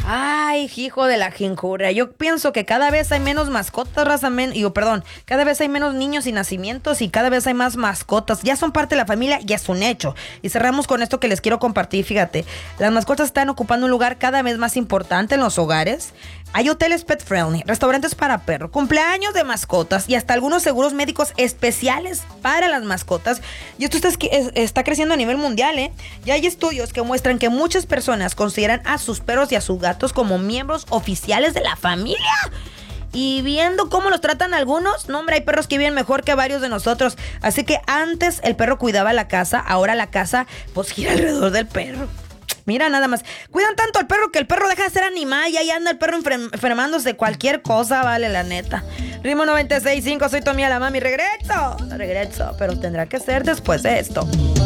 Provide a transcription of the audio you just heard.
Ay, hijo de la jinjurria. Yo pienso que cada vez hay menos mascotas, cada vez hay menos niños y nacimientos y cada vez hay más mascotas. Ya son parte de la familia, ya es un hecho. Y cerramos con esto que les quiero compartir. Fíjate, las mascotas están ocupando un lugar cada vez más importante en los hogares. Hay hoteles pet friendly, restaurantes para perros, cumpleaños de mascotas y hasta algunos seguros médicos especiales para las mascotas. Y esto está creciendo a nivel mundial, ¿eh? Ya hay estudios que muestran que muchas personas consideran a sus perros y a sus gatos como miembros oficiales de la familia. Y viendo cómo los tratan algunos, no, hombre, hay perros que viven mejor que varios de nosotros. Así que antes el perro cuidaba la casa, ahora la casa pues gira alrededor del perro. Mira, nada más. Cuidan tanto al perro que el perro deja de ser animal y ahí anda el perro enfermándose de cualquier cosa, vale, la neta. Ritmo 96.5, soy tu amiga la mami. Regreso, pero tendrá que ser después de esto.